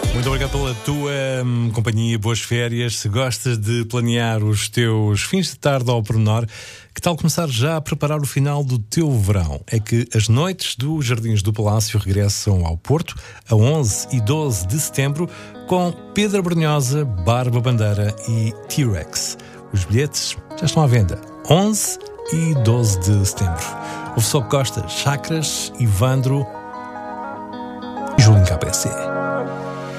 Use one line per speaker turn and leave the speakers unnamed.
Muito obrigado pela tua companhia, boas férias. Se gostas de planear os teus fins de tarde ao pormenor, que tal começar já a preparar o final do teu verão? É que as noites dos Jardins do Palácio regressam ao Porto a 11 e 12 de setembro com Pedro Brunhosa, Barba Bandeira e T-Rex. Os bilhetes já estão à venda. 11 e 12 de setembro. Ouve só Costa, Chakras, Ivandro e Julinho KPC.